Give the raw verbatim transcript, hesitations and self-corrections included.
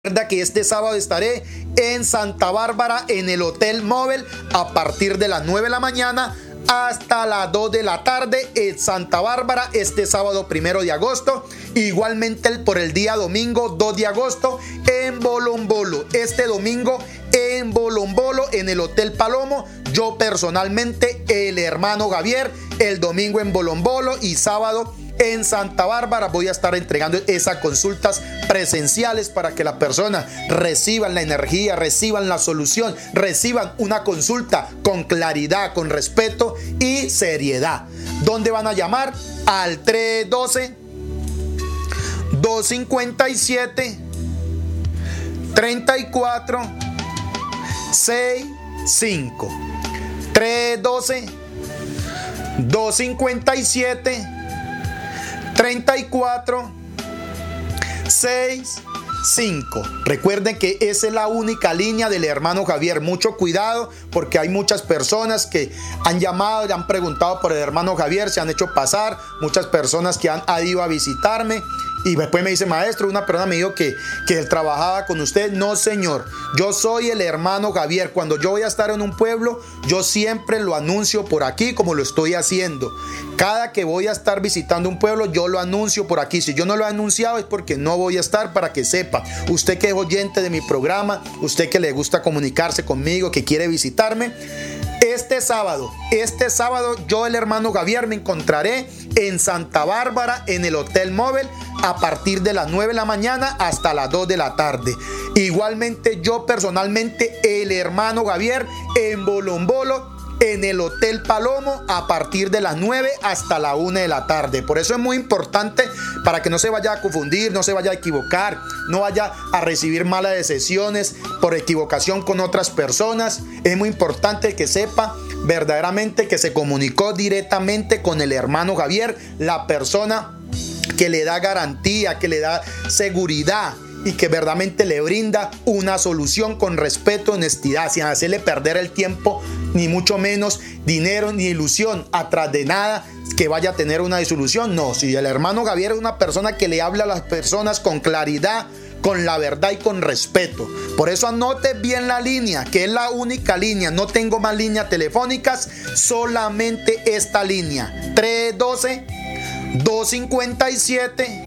Recuerda que este sábado estaré en Santa Bárbara en el Hotel Móvil a partir de las nueve de la mañana hasta las dos de la tarde en Santa Bárbara este sábado primero de agosto. Igualmente por el día domingo dos de agosto en Bolombolo. Este domingo en Bolombolo en el Hotel Palomo. Yo personalmente, el hermano Javier, el domingo en Bolombolo y sábado en Santa Bárbara voy a estar entregando esas consultas presenciales para que las personas reciban la energía, reciban la solución, reciban una consulta con claridad, con respeto y seriedad. ¿Dónde van a llamar? Al tres uno dos, dos cinco siete, tres cuatro seis cinco. tres uno dos, dos cinco siete, treinta y cuatro sesenta y cinco. Recuerden que esa es la única línea del hermano Javier. Mucho cuidado porque hay muchas personas que han llamado y han preguntado por el hermano Javier, se han hecho pasar, muchas personas que han, han ido a visitarme y después me dice: maestro, una persona me dijo que, que él trabajaba con usted. No, señor, yo soy el hermano Javier. Cuando yo voy a estar en un pueblo, yo siempre lo anuncio por aquí como lo estoy haciendo. Cada que voy a estar visitando un pueblo, yo lo anuncio por aquí. Si yo no lo he anunciado es porque no voy a estar, para que sepa. Usted que es oyente de mi programa, usted que le gusta comunicarse conmigo, que quiere visitarme, Este sábado, este sábado yo, el hermano Javier, me encontraré en Santa Bárbara en el Hotel Móvil a partir de las nueve de la mañana hasta las dos de la tarde. Igualmente yo personalmente, el hermano Javier, en Bolombolo en el Hotel Palomo a partir de las nueve hasta la una de la tarde. Por eso es muy importante, para que no se vaya a confundir, no se vaya a equivocar, no vaya a recibir malas decisiones por equivocación con otras personas. Es muy importante que sepa verdaderamente que se comunicó directamente con el hermano Javier, la persona que le da garantía, que le da seguridad y que verdaderamente le brinda una solución con respeto, honestidad, sin hacerle perder el tiempo, ni mucho menos dinero ni ilusión atrás de nada que vaya a tener una disolución. No, si el hermano Javier es una persona que le habla a las personas con claridad, con la verdad y con respeto. Por eso anote bien la línea, que es la única línea. No tengo más líneas telefónicas, solamente esta línea: tres uno dos, dos cinco siete